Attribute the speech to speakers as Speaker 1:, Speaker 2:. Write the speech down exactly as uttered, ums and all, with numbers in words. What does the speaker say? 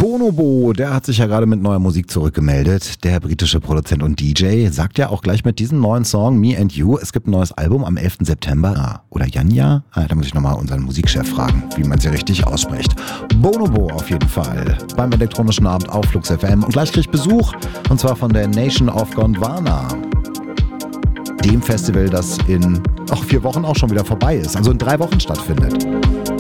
Speaker 1: Bonobo, der hat sich ja gerade mit neuer Musik zurückgemeldet. Der britische Produzent und D J sagt ja auch gleich mit diesem neuen Song Me and You, es gibt ein neues Album am elften September. Ah, oder Janja? Ah, da muss ich nochmal unseren Musikchef fragen, wie man sie richtig ausspricht. Bonobo auf jeden Fall beim elektronischen Abend auf Flux F M. Und gleich kriegt Besuch, und zwar von der Nation of Gondwana. Dem Festival, das in ach, vier Wochen auch schon wieder vorbei ist, also in drei Wochen stattfindet.